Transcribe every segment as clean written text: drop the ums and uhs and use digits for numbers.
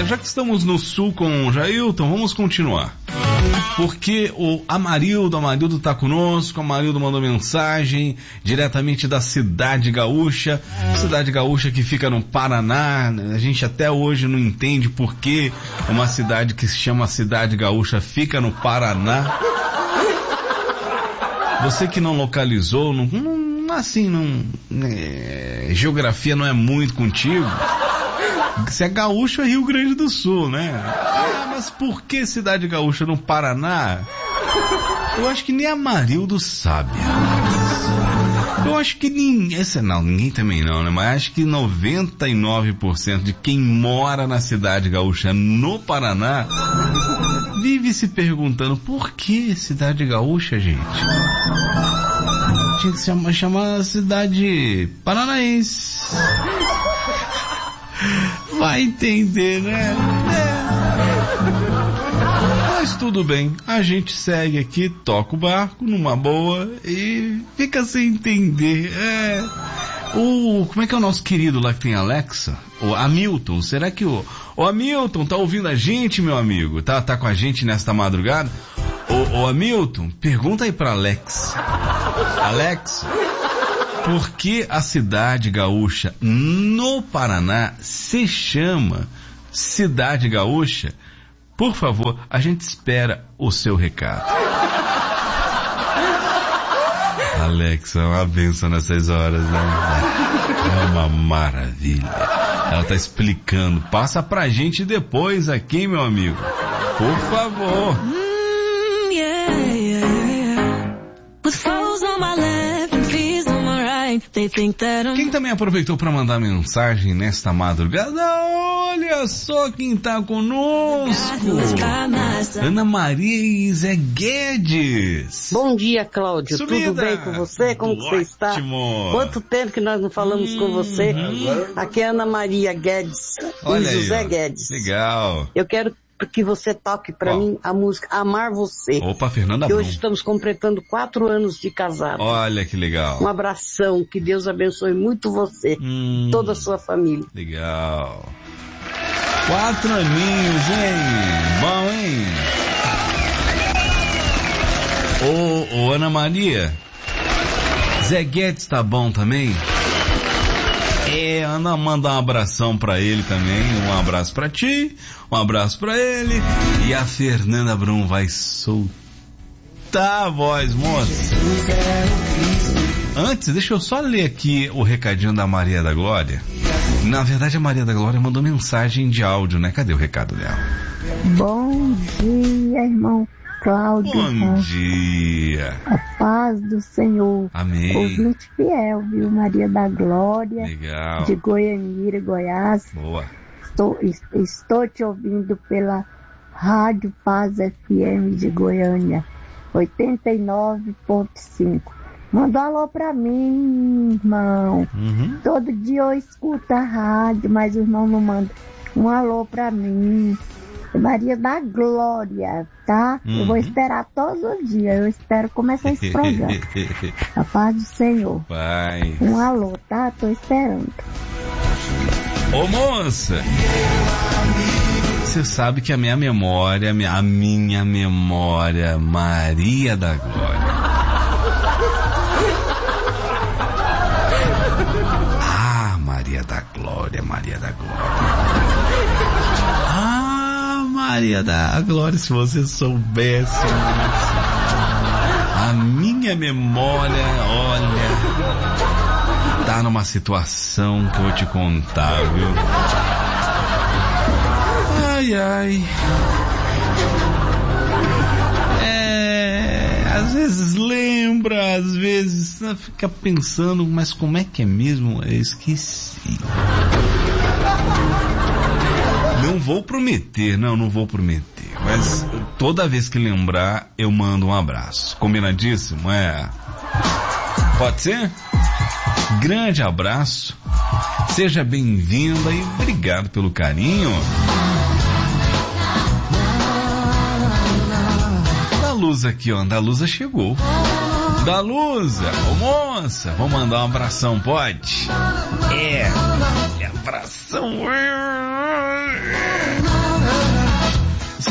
já que estamos no sul com o Jailton, vamos continuar. Porque o Amarildo tá conosco. Amarildo mandou mensagem diretamente da Cidade Gaúcha. Cidade Gaúcha que fica no Paraná. A gente até hoje não entende por que uma cidade que se chama Cidade Gaúcha fica no Paraná. Você que não localizou, geografia não é muito contigo. Se é gaúcho é Rio Grande do Sul, né? Mas por que Cidade Gaúcha no Paraná? Eu acho que nem Amarildo sabe. Eu acho que ninguém também não, né? Mas acho que 99% de quem mora na Cidade Gaúcha no Paraná vive se perguntando por que Cidade Gaúcha, gente? Tinha que chamar Cidade Paranaense. Vai entender, né? Mas tudo bem, a gente segue aqui, toca o barco numa boa e fica sem entender. Como é que é o nosso querido lá que tem Alexa? O Hamilton, será que o Hamilton tá ouvindo a gente, meu amigo? Tá com a gente nesta madrugada? O Hamilton, pergunta aí pra Alex. Alex, por que a Cidade Gaúcha no Paraná se chama Cidade Gaúcha? Por favor, a gente espera o seu recado. Alexa, é uma benção nessas horas, né? É uma maravilha. Ela tá explicando. Passa pra gente depois aqui, meu amigo. Por favor. With foes on my left and fears on my right, they think that I'm... Quem também aproveitou para mandar mensagem nesta madrugada? Olha só quem tá conosco. Ana Maria e Zé Guedes. Bom dia, Cláudio. Sumida. Tudo bem com você? Como você está? Quanto tempo que nós não falamos com você? Aqui é Ana Maria Guedes e José Guedes. Legal. Eu quero que você toque pra mim a música Amar Você. Opa, Fernanda que Brum. hoje estamos completando 4 anos de casado. Olha que legal. Um abração, que Deus abençoe muito você, toda a sua família. Legal. 4 aninhos, hein? Bom, hein? Ô, Ana Maria, Zé Guedes tá bom também? Ana, manda um abração pra ele também. Um abraço pra ti, um abraço pra ele. E a Fernanda Brum vai soltar a voz, moça. Antes, deixa eu só ler aqui o recadinho da Maria da Glória. Na verdade, a Maria da Glória mandou mensagem de áudio, né? Cadê o recado dela? Bom dia, irmão Cláudio. Bom dia. A paz do Senhor. Amém. Ouvinte fiel, viu? Maria da Glória. Legal. De Goianira, Goiás. Boa. Estou te ouvindo pela Rádio Paz FM de Goiânia, 89.5. Manda um alô pra mim, irmão. Todo dia eu escuto a rádio, mas o irmão não manda um alô pra mim. Maria da Glória, tá? Eu vou esperar todos os dias. Eu espero começar esse programa. A paz do Senhor. Vai. Um alô, tá? Tô esperando. Ô, moça! Você sabe que a minha memória, Maria da Glória. Maria da Glória. Maria da Glória, se você soubesse. A minha memória, olha, tá numa situação que eu vou te contar, viu? Ai. Às vezes lembra, às vezes fica pensando, mas como é que é mesmo? Eu esqueci. Não vou prometer, mas toda vez que lembrar, eu mando um abraço. Combinadíssimo, Pode ser? Grande abraço, seja bem-vinda e obrigado pelo carinho. Dalusa aqui, ó, Dalusa chegou. Dalusa, ô moça, vou mandar um abração, pode? Abração.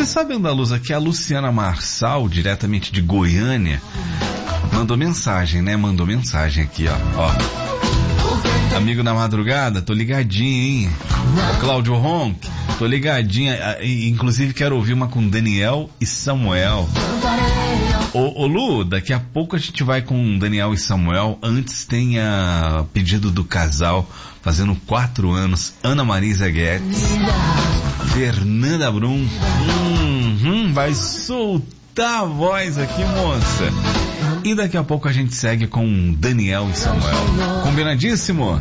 sabendo da luz aqui, a Luciana Marçal, diretamente de Goiânia, mandou mensagem, né? Mandou mensagem aqui, ó. Amigo na madrugada, tô ligadinho, hein? Cláudio Ronk, tô ligadinho. Inclusive quero ouvir uma com Daniel e Samuel. Ô Lu, daqui a pouco a gente vai com Daniel e Samuel. Antes tem a pedido do casal, fazendo 4 anos, Ana Marisa Guedes, Fernanda Brum. Vai soltar a voz aqui, moça. E daqui a pouco a gente segue com Daniel e Samuel. Combinadíssimo?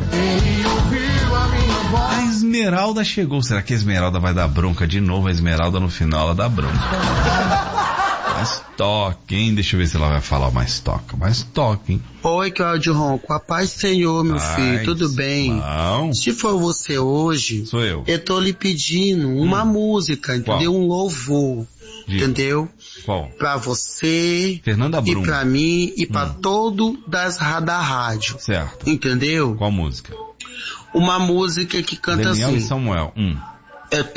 A Esmeralda chegou. Será que a Esmeralda vai dar bronca de novo? A Esmeralda no final ela dá bronca. Mais toque, hein? Deixa eu ver se ela vai falar mais toque. Mais toque, hein? Oi, Cláudio Ronco. A paz do Senhor, meu filho. Tudo bem? Não. Se for você hoje, sou eu. Eu tô lhe pedindo uma música, entendeu? Qual? Um louvor. Entendeu? Qual? Pra você, Fernanda Brum. E pra mim, e pra todo da rádio. Certo. Entendeu? Qual música? Uma música que canta Daniel assim. e Samuel.